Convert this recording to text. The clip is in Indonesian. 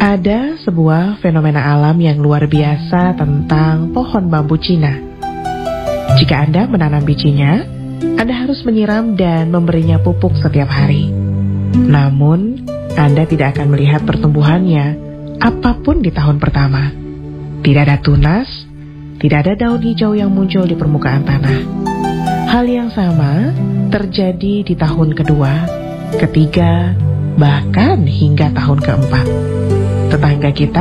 Ada sebuah fenomena alam yang luar biasa tentang pohon bambu Cina. Jika Anda menanam bijinya, Anda harus menyiram dan memberinya pupuk setiap hari. Namun, Anda tidak akan melihat pertumbuhannya apapun di tahun pertama. Tidak ada tunas, tidak ada daun hijau yang muncul di permukaan tanah. Hal yang sama terjadi di tahun kedua, ketiga, bahkan hingga tahun keempat. Tetangga kita